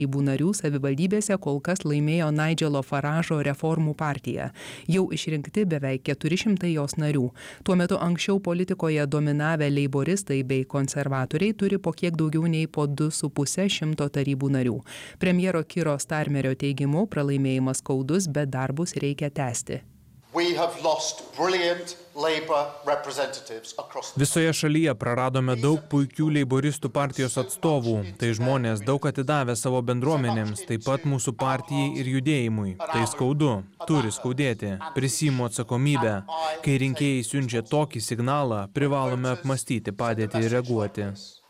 tarybų narių savivaldybėse kol kas laimėjo Nigelo Faražo reformų partija. Jau išrinkti beveik 400 jos narių. Tuo metu anksčiau politikoje dominavę leiboristai bei konservatoriai turi po kiek daugiau nei po 2,5 tarybų narių. Premjero Kiro Starmerio teigimu pralaimėjimas skaudus, bet darbus reikia tęsti. Visoje šalyje praradome daug puikių leiboristų partijos atstovų. Tai žmonės daug atidavę savo bendruomenėms, taip pat mūsų partijai ir judėjimui. Tai skaudu, turi skaudėti. Prisiimu atsakomybę. Kai rinkėjai siunčia tokį signalą, privalome apmąstyti padėtį ir reaguoti.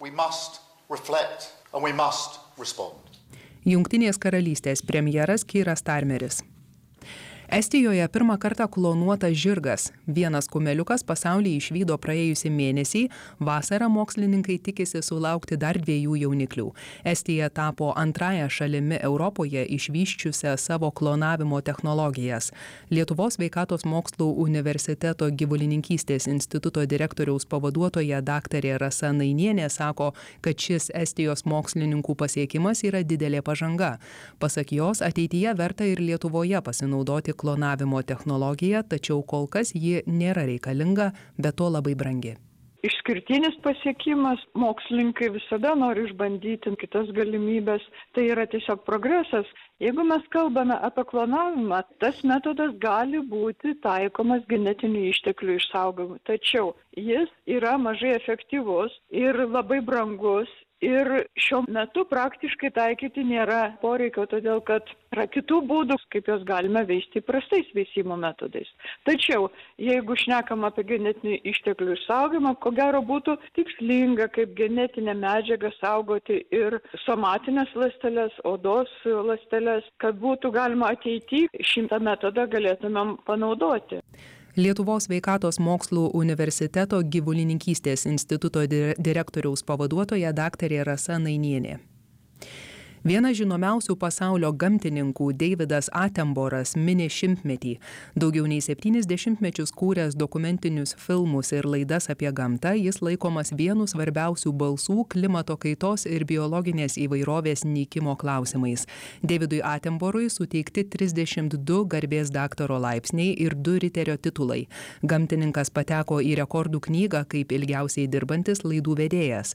Jungtinės karalystės premjeras Kiras Starmeris. Estijoje pirmą kartą klonuotas žirgas. Vienas kumeliukas pasaulį išvydo praėjusį mėnesį. Vasarą mokslininkai tikisi sulaukti dar 2 jauniklių. Estija tapo antrąją šalimi Europoje išvysčiusią savo klonavimo technologijas. Lietuvos sveikatos mokslų universiteto gyvulininkystės instituto direktoriaus pavaduotoja daktarė Rasa Nainienė sako, kad šis Estijos mokslininkų pasiekimas yra didelė pažanga. Pasak jos, ateityje verta ir Lietuvoje pasinaudoti klonavimo technologija, tačiau kol kas ji nėra reikalinga, bet to labai brangi. Išskirtinis pasiekimas, mokslininkai visada nori išbandyti kitas galimybės, tai yra tiesiog progresas. Jeigu mes kalbame apie klonavimą, tas metodas gali būti taikomas genetinių išteklių išsaugojimui, tačiau jis yra mažai efektyvus ir labai brangus. Ir šiuo metu praktiškai taikyti nėra poreikio, todėl kad yra kitų būdų, kaip jos galime veisti įprastais veisimo metodais. Tačiau, jeigu šnekam apie genetinių išteklių išsaugimą, ko gero būtų tikslinga kaip genetinę medžiagą saugoti ir somatinės ląsteles, odos ląsteles, kad būtų galima ateityje šitą metodą galėtumėm panaudoti. Lietuvos sveikatos mokslų universiteto gyvulininkystės instituto direktoriaus pavaduotoja daktarė Rasa Nainienė. Vienas žinomiausių pasaulio gamtininkų Davidas Attenboroughas mini 100-metį. Daugiau nei 70 mečius kūręs dokumentinius filmus ir laidas apie gamtą, jis laikomas vienu svarbiausių balsų klimato kaitos ir biologinės įvairovės nykimo klausimais. Davidui Attenboroughui suteikti 32 garbės daktaro laipsniai ir 2 riterio titulai. Gamtininkas pateko į rekordų knygą kaip ilgiausiai dirbantis laidų vedėjas.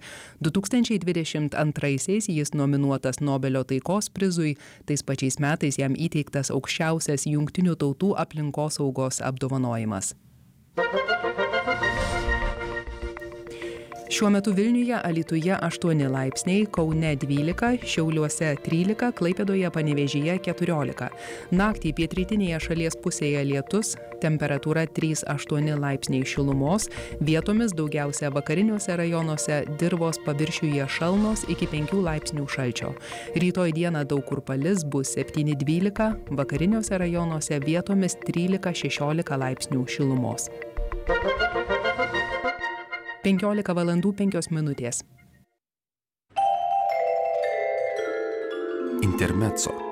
2022 jis nominuotas Nobelio taikos prizui, tais pačiais metais jam įteiktas aukščiausias Jungtinių tautų aplinkosaugos apdovanojimas. Šiuo metu Vilniuje, Alytuje 8 laipsniai, Kaune 12, Šiauliuose 13, Klaipėdoje, Panevėžyje 14. Naktį pietrytinėje šalies pusėje lietus, temperatūra 3-8 laipsniai šilumos, vietomis daugiausia vakariniuose rajonuose, dirvos paviršiuje šalnos iki 5 laipsnių šalčio. Rytoj dieną daug kur palis bus 7-12, vakariniuose rajonuose vietomis 13-16 laipsnių šilumos. 15 valandų 5 minutės. Intermezzo.